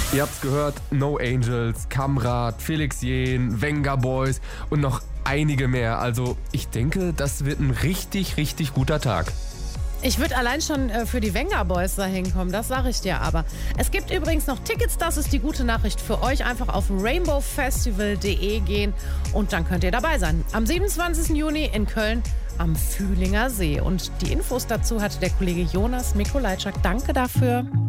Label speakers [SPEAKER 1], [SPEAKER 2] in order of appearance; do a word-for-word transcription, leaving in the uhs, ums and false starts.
[SPEAKER 1] Ihr habt's gehört, No Angels, Kamrat, Felix Jähn, Venga Boys und noch einige mehr. Also ich denke, das wird ein richtig, richtig guter Tag.
[SPEAKER 2] Ich würde allein schon äh, für die Venga Boys da hinkommen, das sage ich dir aber. Es gibt übrigens noch Tickets, das ist die gute Nachricht für euch. Einfach auf rainbow festival punkt de gehen und dann könnt ihr dabei sein. Am siebenundzwanzigsten Juni in Köln am Fühlinger See. Und die Infos dazu hatte der Kollege Jonas Mikolajczak. Danke dafür.